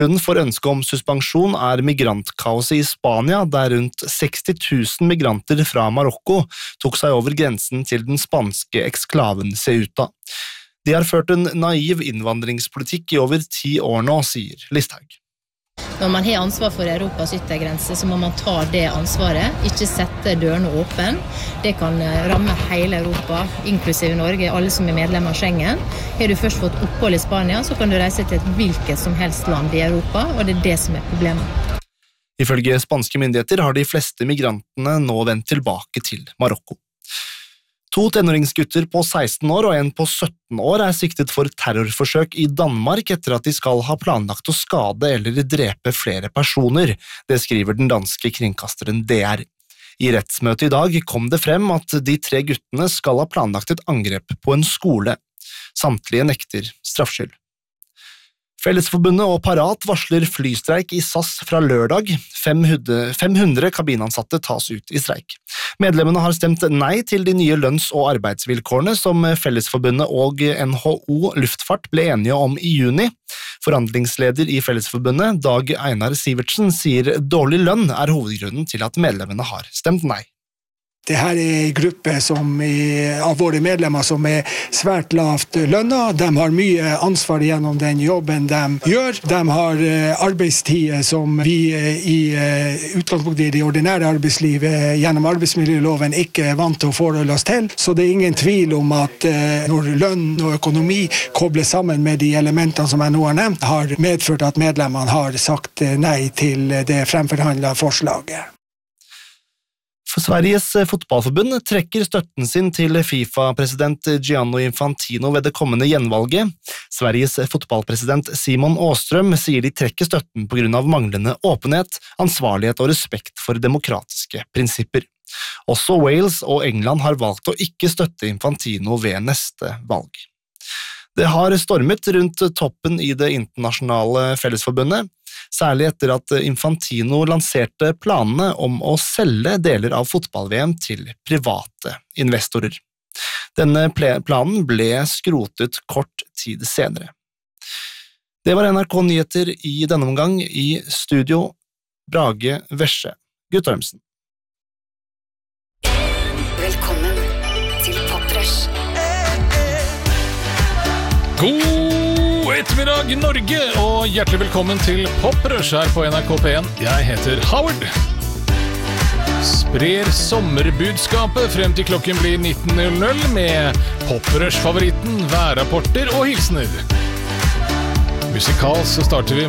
Bakgrunnen for ønsket om suspensjon migrantkaoset I Spania, der rundt 60 000 migranter fra Marokko tok seg over grensen til den spanske eksklaven Ceuta. De har ført en naiv innvandringspolitikk I over 10 år nå, sier Listhaug. Når man har ansvar for Europas yttergrense, så må man ta det ansvaret, ikke sette dørene åpne. Det kan ramme hele Europa, inklusive Norge, alle som medlem av Schengen. Har du først fått opphold I Spania, så kan du reise til et hvilket som helst land I Europa, og det det som problemet. Ifølge spanske myndigheter har de fleste migrantene nå vendt tilbake til Marokko. 2 tenåringsgutter på 16 år og en på 17 år siktet for terrorforsøk I Danmark etter at de skal ha planlagt å skade eller drepe flere personer, det skriver den danske kringkasteren DR. I rettsmøtet I dag kom det frem at de 3 guttene skal ha planlagt et angrep på en skole. Samtlige nekter straffskyld. Fellesforbundet og Parat varsler flystreik I SAS fra lørdag. 500 kabinansatte tas ut I streik. Medlemmene har stemt nei til de nye lønns- og arbeidsvilkårene som Fellesforbundet og NHO Luftfart ble enige om I juni. Forhandlingsleder I Fellesforbundet, Dag Einar Sivertsen, sier dårlig lønn hovedgrunnen til at medlemmene har stemt nei. Det her en gruppe av våre medlemmer som svært lavt lønnet. De har mye ansvar gjennom den jobben de gjør. De har arbeidstider som vi I utgangspunktet I det ordinære arbeidslivet gjennom arbeidsmiljøloven ikke vant til å forholde oss til. Så det ingen tvil om at når lønn og økonomi kobles sammen med de elementene som jeg nå har nevnt, har medført at medlemmene har sagt nei til det fremforhandlede forslaget. For Sveriges fotballforbund trekker støtten sin til FIFA-president Gianni Infantino ved det kommende gjenvalget. Sveriges fotballpresident Simon Åström sier de trekker støtten på grunn av manglende åpenhet, ansvarlighet og respekt for demokratiske prinsipper. Også Wales og England har valgt å ikke støtte Infantino ved neste valg. Det har stormet rundt toppen I det internasjonale fellesforbundet, særlig etter at Infantino lanserte planene om å selge deler av fotball-VM til private investorer. Denne planen ble skrotet kort tid senere. Det var NRK Nyheter I denne omgang. I studio Brage Vesje Guttormsen. Velkommen til Poprush. God ettermiddag Norge, og hjertelig velkommen til Poprush her på NRK P1. Jeg heter Howard. Sprer sommerbudskapet frem til klokken blir 19.00 med Poprush-favoritten, værrapporter og hilsener. Musikal så starter vi